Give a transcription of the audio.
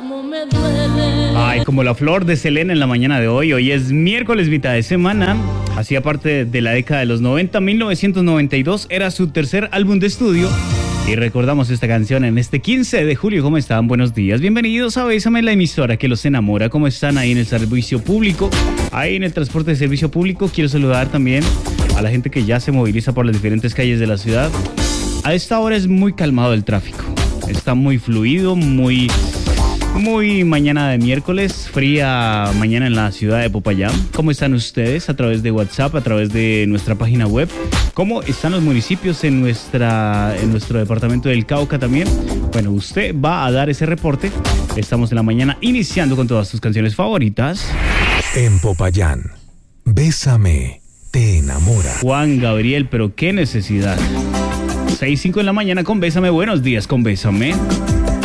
Ay, como la flor de Selena en la mañana de hoy. Hoy es miércoles, mitad de semana. Hacía parte de la década de los 90. 1992 era su tercer álbum de estudio. Y recordamos esta canción en este 15 de julio. ¿Cómo están? Buenos días. Bienvenidos a Bésame, la emisora que los enamora. ¿Cómo están ahí en el servicio público? Ahí en el transporte de servicio público. Quiero saludar también a la gente que ya se moviliza por las diferentes calles de la ciudad. A esta hora es muy calmado el tráfico. Está muy fluido, muy mañana de miércoles, fría mañana en la ciudad de Popayán. ¿Cómo están ustedes? A través de WhatsApp, a través de nuestra página web. ¿Cómo están los municipios en nuestro departamento del Cauca también? Bueno, usted va a dar ese reporte. Estamos en la mañana iniciando con todas sus canciones favoritas. En Popayán, Bésame, te enamora. Juan Gabriel, pero qué necesidad. 6:05 en la mañana con Bésame. Buenos días con Bésame.